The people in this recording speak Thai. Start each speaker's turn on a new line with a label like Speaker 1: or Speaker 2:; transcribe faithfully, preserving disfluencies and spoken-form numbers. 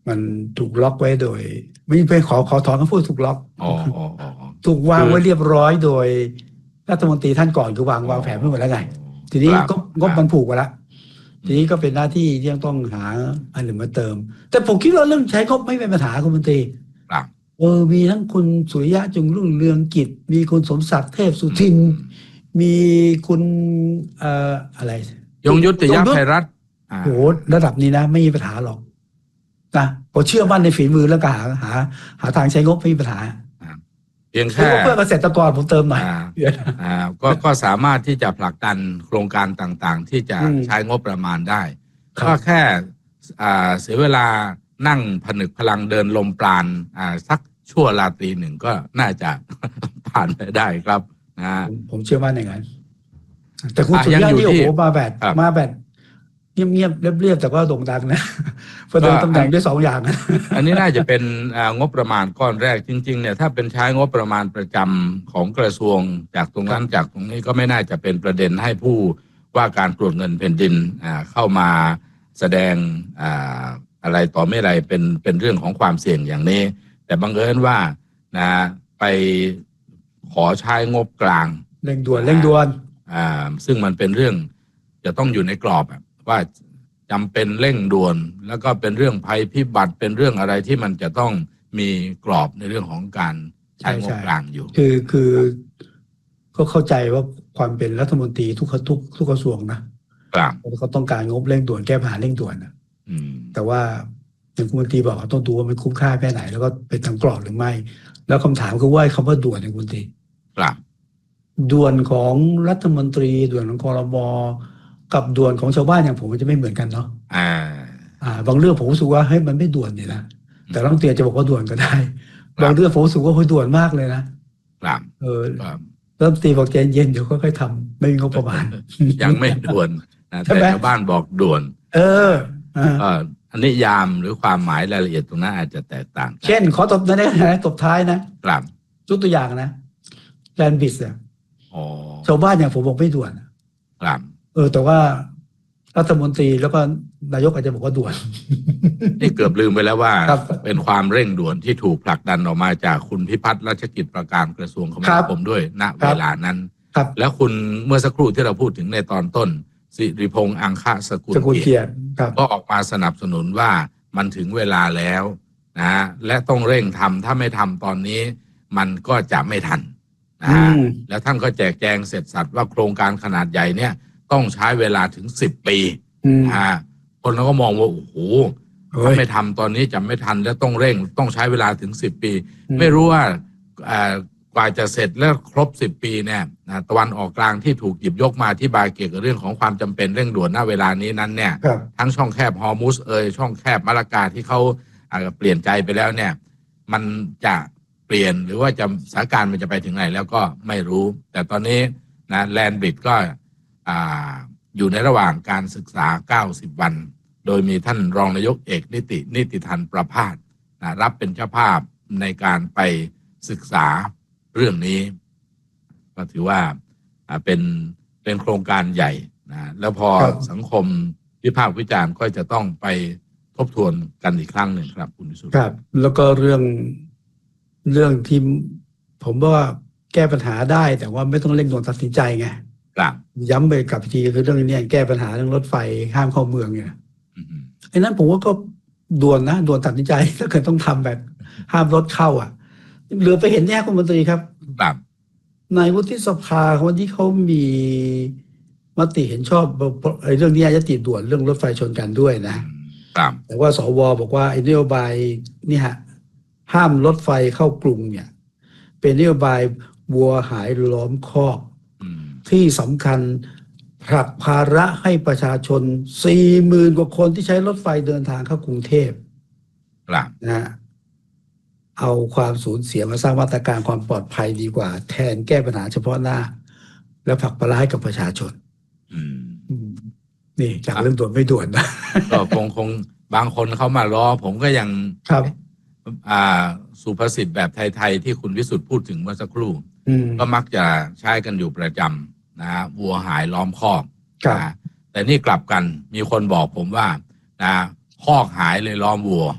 Speaker 1: มันถูกล็อกไว้โดยไม่ไปขอขอถอนคำพูดถูกล็อก
Speaker 2: อ๋ออ๋ออ๋อ
Speaker 1: ถูกวาง
Speaker 2: คือ
Speaker 1: ไว้เรียบร้อยโดยรัฐมนตรีท่านก่อนคือวาง
Speaker 2: อ๋อ
Speaker 1: วางแผนไว้หมดแล้วไงทีนี้
Speaker 2: ครับ
Speaker 1: ก็งบ
Speaker 2: ครับ
Speaker 1: มันผูกไว้แล้วทีนี้ก็เป็นหน้าที่ที่ต้องหาอันหนึ่งมาเติม แต่ผมคิดว่าเรื่องใช้งบไม่เป็นปัญหาคุณมนตรี
Speaker 2: ครับ
Speaker 1: เออมีทั้งคุณสุริยะจึงรุ่งเรืองกิจมีคุณสมศักดิ์เทพสุทิน
Speaker 2: อืม
Speaker 1: มีคุณเอ่ออะไร
Speaker 2: ยงยุทธย
Speaker 1: ยงยุทธ
Speaker 2: ภัยรัตน์อ่า
Speaker 1: โหระดับนี้นะไม่มีปัญหาหรอกนะผมเชื่อมั่นในฝีมือแล้วก็หาหาหาทางใช้งบไม่มีปัญหา
Speaker 2: เพียง
Speaker 1: ใช้
Speaker 2: แค่
Speaker 1: งบเพื่อเกษตรกรผมเติมหน่อย
Speaker 2: อ่าอ่าก็ก็สามารถที่จะผลักดันโครงการต่างๆ ที่จะ
Speaker 1: อืม
Speaker 2: ใช้งบประมาณได้
Speaker 1: ครับ
Speaker 2: ก็แค่อ่าเสียเวลานั่งผนึกพลังเดินลมปราณอ่าสักชั่วราตรีหนึ่งก็น่าจะ ผ่านไปได้ครับนะ
Speaker 1: ผมผมเชื่อมั่นอย่างนั้นแต่คุณ
Speaker 2: อ่ะ
Speaker 1: สุริ
Speaker 2: ยัง
Speaker 1: ยะ
Speaker 2: อยู่
Speaker 1: นี่โอ้
Speaker 2: ที่
Speaker 1: โหมาแบบ
Speaker 2: ครับ
Speaker 1: มาแบบเงียบๆเรียบๆแต่ก็โด่งดังนะพอเดินตำแหน่งด้วยสองอย่างนะ
Speaker 2: อันนี้น่าจะเป็นอ่างบประมาณก้อนแรกจริงๆเนี่ยถ้าเป็นใช้งบประมาณประจำของกระทรวงจากตรงนั้นจากตรงนี้ก็ไม่น่าจะเป็นประเด็นให้ผู้ว่าการตรวจเงินแผ่นดินอ่าเข้ามาแสดงอ่าอะไรต่อไม่ไรเป็นเป็นเรื่องของความเสี่ยงอย่างนี้ แต่บังเอิญว่านะไปขอใช้งบกลาง
Speaker 1: เร่งด่วนเร่งด่วน
Speaker 2: อ่าซึ่งมันเป็นเรื่องจะต้องอยู่ในกรอบอะว่าจำเป็นเร่งด่วน แล้วก็เป็นเรื่องภัยพิบัติเป็นเรื่องอะไรที่มันจะต้องมีกรอบในเรื่องของการใช้งบกลางอยู่
Speaker 1: คือคือก็เข้าใจว่าความเป็นรัฐมนตรีทุกทุกทุกกระทรวงนะครับ เขาต้องการงบเร่งด่วนแก้ปัญหาเร่งด่วนนะ
Speaker 2: อืม
Speaker 1: แต่ว่าอย่างคุณมนตรีบอกว่าต้องดูว่ามันคุ้มค่าแค่ไหน แล้วก็เป็นทางกรอบหรือไม่ แล้วคำถามคือว่าคำว่าด่วนเนี่ยคุณมนตรี
Speaker 2: ครับ
Speaker 1: ด่วนของรัฐมนตรีด่วนของครม.กับด่วนของชาวบ้านอย่างผมมันจะไม่เหมือนกันเนาะ
Speaker 2: อ่า
Speaker 1: อ่า บางเรื่องผมรู้สึกว่าเฮ้ยมันไม่ด่วนนี่นะแต่รัฐมนตรีจะบอกว่าด่วนก็ได้
Speaker 2: ครับ
Speaker 1: บางเรื่องผมรู้สึกว่าเฮ้ยด่วนมากเลยนะครับ เออ
Speaker 2: ครับ
Speaker 1: รัฐมนตรีบอกใจเย็นเดี๋ยวค่อยๆทำไม่มีงบประมาณ
Speaker 2: ยังไม่ด่วนนะ
Speaker 1: ใช่
Speaker 2: แต่
Speaker 1: ไหม
Speaker 2: ชาวบ้านบอกด่วน
Speaker 1: เอออ่า
Speaker 2: ก็อันนิยามหรือความหมายรายละเอียดตรงนั้นอาจจะแตกต่างกัน
Speaker 1: เช่น ขอตบนะนะตบท้ายนะครับ ยกตัวอย่างนะแลนบิสเนี่ย
Speaker 2: อ๋อ
Speaker 1: ชาวบ้านอย่างผมบอกไม่ด่วน
Speaker 2: ครับ
Speaker 1: เออ แต่ว่ารัฐมนตรีแล้วก็นายกอาจจะบอกว่าด่วน
Speaker 2: นี่เกือบลืมไปแล้วว่า
Speaker 1: ครับ
Speaker 2: เป็นความเร่งด่วนที่ถูกผลักดันออกมาจากคุณพิพัฒน์รัชกิจประการกระทรวงคมนาคมด้วยณเวลานั้น
Speaker 1: ครับ
Speaker 2: แล้วคุณเมื่อสักครู่ที่เราพูดถึงในตอนต้นสิริพงษ์อังคะสกุล
Speaker 1: สกุล
Speaker 2: เกี
Speaker 1: เกี
Speaker 2: ย
Speaker 1: ย
Speaker 2: ร
Speaker 1: ร
Speaker 2: ติ
Speaker 1: ติครับ
Speaker 2: ก็ออกมาสนับสนุนว่ามันถึงเวลาแล้วนะและต้องเร่งทำถ้าไม่ทำตอนนี้ มันก็จะไม่ทันนะฮะ
Speaker 1: อืม
Speaker 2: แล้วท่านก็แจกแจงเสร็จสัตว์ว่าโครงการขนาดใหญ่เนี่ยต้องใช้เวลาถึงสิบปี
Speaker 1: อืม
Speaker 2: นะฮะคนเราก็มองว่าโอ้โห
Speaker 1: เฮ้ย
Speaker 2: ถ้าไม่ทำตอนนี้จะไม่ทันและต้องเร่งต้องใช้เวลาถึงสิบปี
Speaker 1: อืม
Speaker 2: ไม่รู้ว่าอ่ากว่าจะเสร็จแล้วครบสิบปีเนี่ยนะตะวันออกกลางที่ถูกหยิบยกมาอธิบายเกี่ยวกับเรื่องของความจำเป็นเร่งด่วนณเวลานี้นั้นเนี่ย
Speaker 1: ครับ
Speaker 2: ทั้งช่องแคบฮอร์มุสเอยช่องแคบมะละกาที่เขาอ่าเปลี่ยนใจไปแล้วเนี่ย มันจะเปลี่ยนหรือว่าจะสถานการณ์มันจะไปถึงไหนแล้วก็ไม่รู้ แต่ตอนนี้นะแลนบริดก็อ่าอยู่ในระหว่างการศึกษาเก้าสิบวัน โดยมีท่านรองนายกเอกนิตินิติธันประภาสนะรับเป็นเจ้าภาพในการไปศึกษาเรื่องนี้ ก็ถือว่าอ่าเป็นเป็นโครงการใหญ่นะแล้วพอ
Speaker 1: ครับ
Speaker 2: สังคมวิพากษ์วิจารณ์ก็จะต้องไปทบทวนกันอีกครั้งหนึ่งครับคุณวิสุทธิ์
Speaker 1: ครับ แล้วก็เรื่องเรื่องที่ผมว่าแก้ปัญหาได้แต่ว่าไม่ต้องเร่งด่วนตัดสินใจไง
Speaker 2: ครับ
Speaker 1: ย้ำไปกลับอีกทีคือเรื่องนี้แก้ปัญหาเรื่องรถไฟห้ามเข้าเมืองเนี่ย
Speaker 2: อืม
Speaker 1: ไอ้นั้นผมว่าก็ด่วนนะด่วนตัดสินใจ ถ้าเกิดต้องทำแบบห้ามรถเข้าอ่ะเหลือไปเห็นแน่คุณมนตรีครับ
Speaker 2: ครับ
Speaker 1: ในวุฒิสภาวันที่เขามีมติเห็นชอบไอ้เรื่องนี้ยติด่วนเรื่องรถไฟชนกันด้วยนะ
Speaker 2: ครับ
Speaker 1: แต่ว่าสวบอกว่าไอ้นโยบายนี่ฮะห้ามรถไฟเข้ากรุงเนี่ย เป็นนโยบายวัวหายล้อมคอก
Speaker 2: อืม
Speaker 1: ที่สำคัญผลักภาระให้ประชาชน สี่หมื่น กว่าคนที่ใช้รถไฟเดินทางเข้ากรุงเทพ
Speaker 2: ครับ
Speaker 1: นะฮะเอาความสูญเสียมาสร้างมาตรการความปลอดภัยดีกว่า แทนแก้ปัญหาเฉพาะหน้า และผลักภาระให้กับประชาชน
Speaker 2: อืม
Speaker 1: อืมนี่จากเรื่องด่วนไม่ด่วนนะ
Speaker 2: ก็คงคงบางคนเขามาล้อผมก็ยัง
Speaker 1: ครับ
Speaker 2: อ่าสุภาษิตแบบไทยๆที่คุณวิสุทธ์พูดถึงเมื่อสักครู่
Speaker 1: อืม
Speaker 2: ก็มักจะใช้กันอยู่ประจำนะฮะวัวหายล้อมคอก
Speaker 1: ครับ
Speaker 2: นะแต่นี่กลับกันมีคนบอกผมว่านะคอกหายเลยล้อมวัว